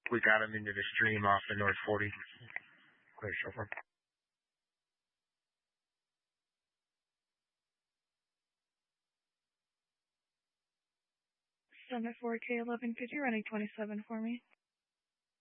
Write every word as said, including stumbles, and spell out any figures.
We got him into the stream off the North forty. Clear chauffeur. Summit four K eleven, could you run a twenty-seven for me?